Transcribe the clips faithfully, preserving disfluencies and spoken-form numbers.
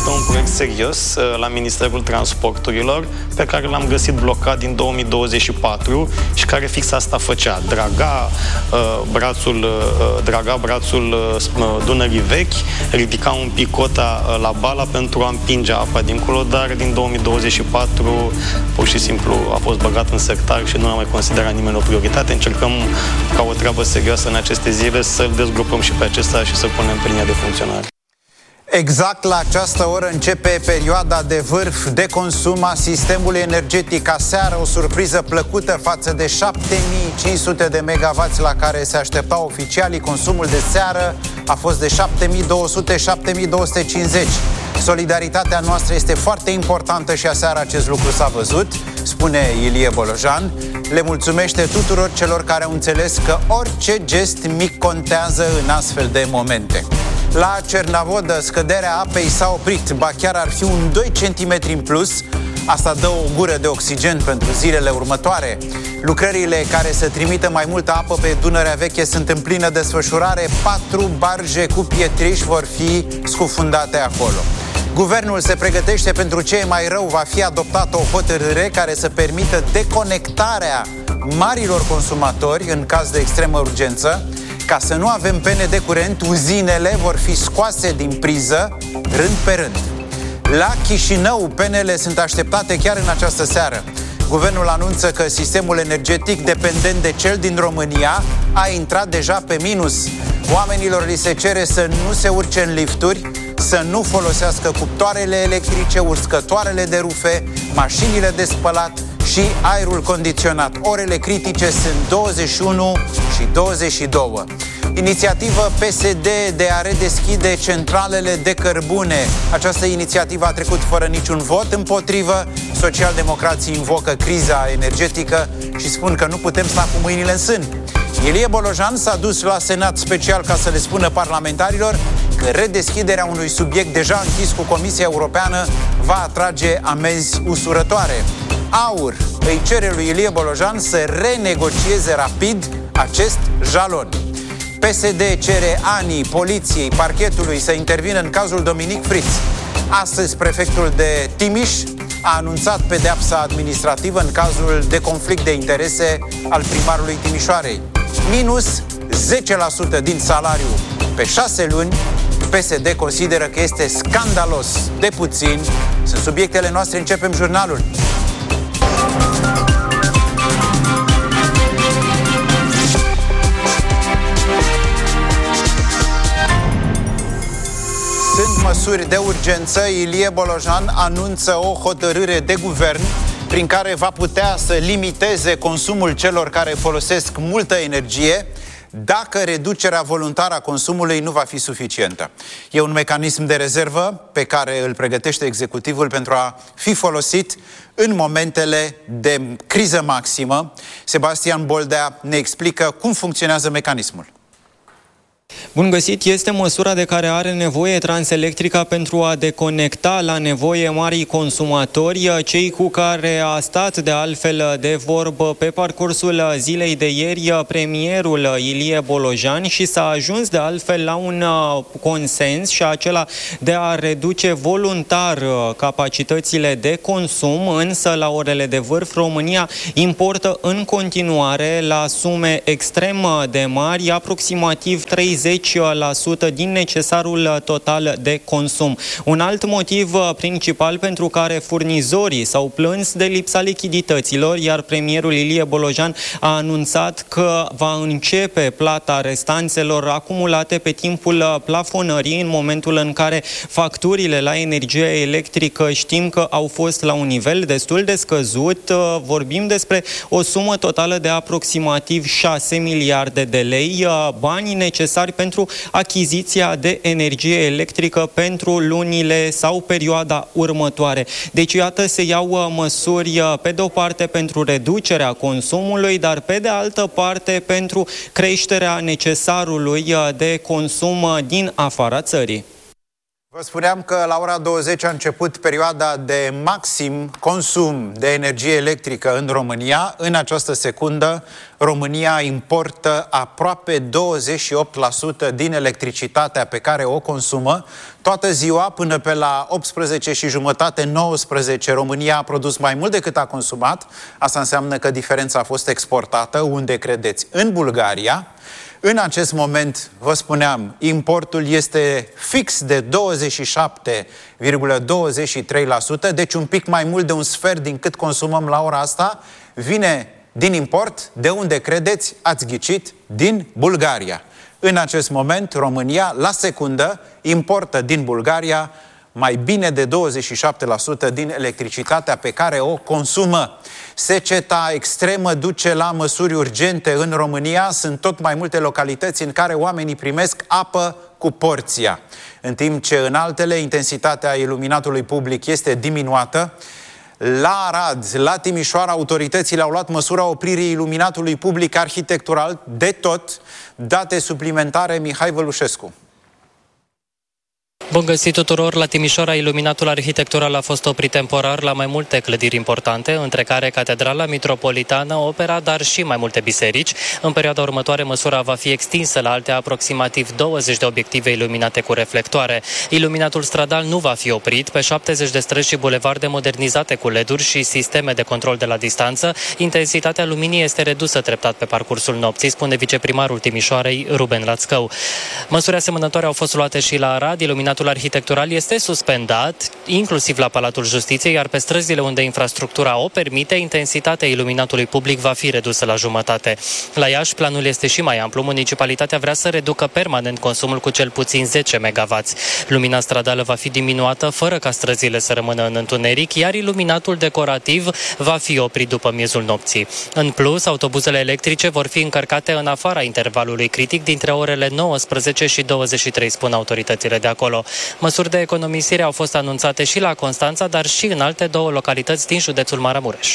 Este un proiect serios la Ministerul Transporturilor, pe care l-am găsit blocat din două mii douăzeci și patru și care fix asta făcea. Draga brațul, draga brațul Dunării Vechi, ridica un pic cota la Bala pentru a împinge apa dincolo, dar din două mii douăzeci și patru pur și simplu a fost băgat în sectar și nu a mai considerat nimeni o prioritate. Încercăm ca o treabă serioasă în aceste zile să-l dezgrupăm și pe acesta și să punem pe linia de funcționare. Exact la această oră începe perioada de vârf de consum a sistemului energetic. Aseară o surpriză plăcută față de șapte mii cinci sute de megawatts la care se așteptau oficialii. Consumul de seară a fost de șapte mii două sute - șapte mii două sute cincizeci. Solidaritatea noastră este foarte importantă și aseară acest lucru s-a văzut, spune Ilie Bolojan. Le mulțumește tuturor celor care au înțeles că orice gest mic contează în astfel de momente. La Cernavodă, scăderea apei s-a oprit, ba chiar ar fi un doi centimetri în plus. Asta dă o gură de oxigen pentru zilele următoare. Lucrările care să trimită mai multă apă pe Dunărea Veche sunt în plină desfășurare. Patru barje cu pietriș vor fi scufundate acolo. Guvernul se pregătește pentru ce e mai rău. Va fi adoptată o hotărâre care să permită deconectarea marilor consumatori în caz de extremă urgență. Ca să nu avem pene de curent, uzinele vor fi scoase din priză rând pe rând. La Chișinău, penele sunt așteptate chiar în această seară. Guvernul anunță că sistemul energetic dependent de cel din România a intrat deja pe minus. Oamenilor li se cere să nu se urce în lifturi, să nu folosească cuptoarele electrice, uscătoarele de rufe, mașinile de spălat și aerul condiționat. Orele critice sunt douăzeci și unu și douăzeci și doi. Inițiativă P S D de a redeschide centralele de cărbune. Această inițiativă a trecut fără niciun vot împotrivă. Socialdemocrații invocă criza energetică și spun că nu putem sta cu mâinile în sân. Ilie Bolojan s-a dus la Senat special ca să le spună parlamentarilor că redeschiderea unui subiect deja închis cu Comisia Europeană va atrage amenzi usurătoare. AUR îi cere lui Ilie Bolojan să renegocieze rapid acest jalon. P S D cere A N I, poliției, parchetului să intervină în cazul Dominic Fritz. Astăzi, prefectul de Timiș a anunțat pedeapsa administrativă în cazul de conflict de interese al primarului Timișoarei. Minus zece la sută din salariu pe șase luni. P S D consideră că este scandalos de puțin. Sunt subiectele noastre, începem jurnalul. Sunt măsuri de urgență. Ilie Bolojan anunță o hotărâre de guvern prin care va putea să limiteze consumul celor care folosesc multă energie dacă reducerea voluntară a consumului nu va fi suficientă. E un mecanism de rezervă pe care îl pregătește executivul pentru a fi folosit în momentele de criză maximă. Sebastian Boldea ne explică cum funcționează mecanismul. Bun găsit! Este măsura de care are nevoie Transelectrica pentru a deconecta la nevoie marii consumatori, cei cu care a stat de altfel de vorbă pe parcursul zilei de ieri premierul Ilie Bolojan și s-a ajuns de altfel la un consens și acela de a reduce voluntar capacitățile de consum, însă la orele de vârf România importă în continuare la sume extrem de mari, aproximativ treizeci la sută din necesarul total de consum. Un alt motiv principal pentru care furnizorii s-au plâns de lipsa lichidităților, iar premierul Ilie Bolojan a anunțat că va începe plata restanțelor acumulate pe timpul plafonării, în momentul în care facturile la energie electrică știm că au fost la un nivel destul de scăzut. Vorbim despre o sumă totală de aproximativ șase miliarde de lei, banii necesari pentru achiziția de energie electrică pentru lunile sau perioada următoare. Deci, iată, se iau măsuri pe de o parte pentru reducerea consumului, dar pe de altă parte pentru creșterea necesarului de consum din afara țării. Vă spuneam că la ora douăzeci a început perioada de maxim consum de energie electrică în România. În această secundă, România importă aproape douăzeci și opt la sută din electricitatea pe care o consumă. Toată ziua, până pe la optsprezece și jumătate, nouăsprezece, România a produs mai mult decât a consumat. Asta înseamnă că diferența a fost exportată. Unde credeți? În Bulgaria. În acest moment, vă spuneam, importul este fix de douăzeci și șapte virgulă douăzeci și trei la sută, deci un pic mai mult de un sfert din cât consumăm la ora asta, vine din import. De unde credeți? Ați ghicit, din Bulgaria. În acest moment, România, la secundă, importă din Bulgaria mai bine de douăzeci și șapte la sută din electricitatea pe care o consumă. Seceta extremă duce la măsuri urgente în România. Sunt tot mai multe localități în care oamenii primesc apă cu porția. În timp ce în altele intensitatea iluminatului public este diminuată. La Arad, la Timișoara, autoritățile au luat măsura opririi iluminatului public arhitectural de tot. Date suplimentare, Mihai Vălușescu. Bun găsit tuturor! La Timișoara, iluminatul arhitectural a fost oprit temporar la mai multe clădiri importante, între care Catedrala Mitropolitană, Opera, dar și mai multe biserici. În perioada următoare, măsura va fi extinsă la alte aproximativ douăzeci de obiective iluminate cu reflectoare. Iluminatul stradal nu va fi oprit. Pe șaptezeci de străzi și bulevarde modernizate cu L E D-uri și sisteme de control de la distanță, intensitatea luminii este redusă treptat pe parcursul nopții, spune viceprimarul Timișoarei, Ruben Lațcău. Măsuri asemănătoare au fost luate și la Arad. Iluminatul arhitectural este suspendat, inclusiv la Palatul Justiției, iar pe străzile unde infrastructura o permite, intensitatea iluminatului public va fi redusă la jumătate. La Iași, planul este și mai amplu. Municipalitatea vrea să reducă permanent consumul cu cel puțin zece megavați. Lumina stradală va fi diminuată fără ca străzile să rămână în întuneric, iar iluminatul decorativ va fi oprit după miezul nopții. În plus, autobuzele electrice vor fi încărcate în afara intervalului critic dintre orele nouăsprezece și douăzeci și trei, spun autoritățile de acolo. Măsuri de economisire au fost anunțate și la Constanța, dar și în alte două localități din județul Maramureș.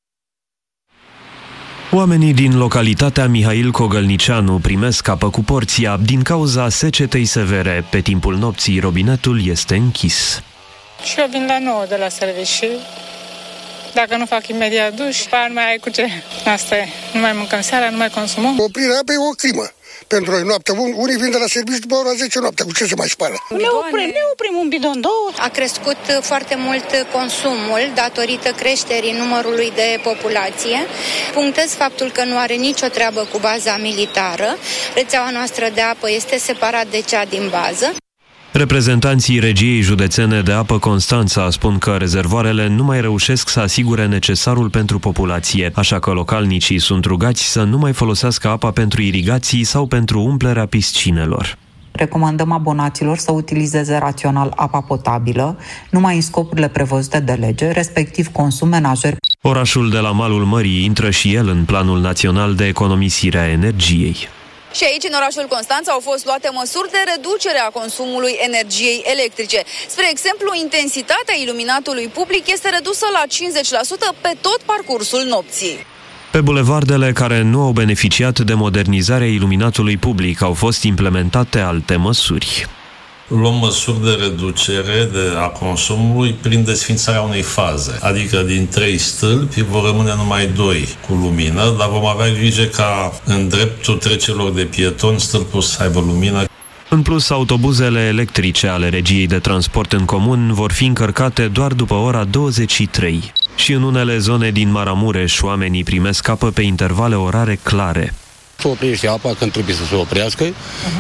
Oamenii din localitatea Mihail Cogălnicianu primesc apă cu porția din cauza secetei severe. Pe timpul nopții, robinetul este închis. Și eu vin la nouă de la serviciu. Dacă nu fac imediat duș, nu mai ai cu ce. Asta e. Nu mai mâncăm seara, nu mai consumăm. Oprirea apei e o crimă. Pentru noi noaptea, unii vin de la serviciu după ora zece noaptea, cu ce se mai spală? Ne oprim, ne oprim un bidon, două. A crescut foarte mult consumul datorită creșterii numărului de populație. Punctez faptul că nu are nicio treabă cu baza militară. Rețeaua noastră de apă este separat de cea din bază. Reprezentanții Regiei Județene de Apă Constanța spun că rezervoarele nu mai reușesc să asigure necesarul pentru populație, așa că localnicii sunt rugați să nu mai folosească apa pentru irigații sau pentru umplerea piscinelor. Recomandăm abonaților să utilizeze rațional apa potabilă, numai în scopurile prevăzute de lege, respectiv consum menajer. Orașul de la malul mării intră și el în Planul Național de Economisire a Energiei. Și aici, în orașul Constanța, au fost luate măsuri de reducere a consumului energiei electrice. Spre exemplu, intensitatea iluminatului public este redusă la cincizeci la sută pe tot parcursul nopții. Pe bulevardele care nu au beneficiat de modernizarea iluminatului public au fost implementate alte măsuri. Luăm măsuri de reducere de a consumului prin desfințarea unei faze. Adică din trei stâlpi vor rămâne numai doi cu lumină, dar vom avea grijă ca în dreptul trecerilor de pietoni stâlpul să aibă lumină. În plus, autobuzele electrice ale Regiei de Transport în Comun vor fi încărcate doar după ora douăzeci și trei. Și în unele zone din Maramureș, oamenii primesc apă pe intervale orare clare. Se oprește apa când trebuie să se oprească.